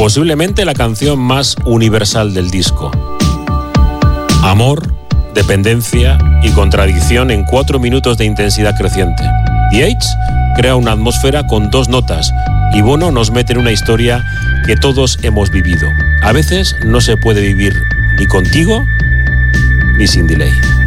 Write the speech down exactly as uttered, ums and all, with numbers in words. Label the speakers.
Speaker 1: posiblemente la canción más universal del disco. Amor, dependencia y contradicción en cuatro minutos de intensidad creciente. The Edge crea una atmósfera con dos notas y Bono nos mete en una historia que todos hemos vivido. A veces no se puede vivir ni contigo ni sin delay.